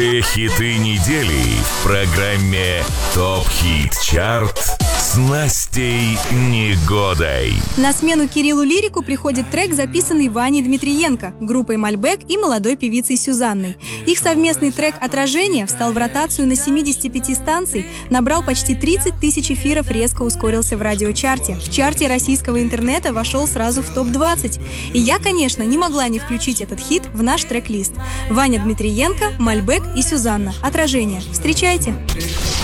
Хиты недели в программе ТОП Хит Чарт с Настей Негодой. На смену Кириллу Лирику приходит трек, записанный Ваней Дмитриенко, группой Мальбэк и молодой певицей Сюзанной. Их совместный трек «Отражение» встал в ротацию на 75 станций, набрал почти 30 тысяч эфиров, резко ускорился в радиочарте. В чарте российского интернета вошел сразу в топ-20. И я, конечно, не могла не включить этот хит в наш трек-лист. Ваня Дмитриенко, Мальбэк и Сюзанна. «Отражение». Встречайте!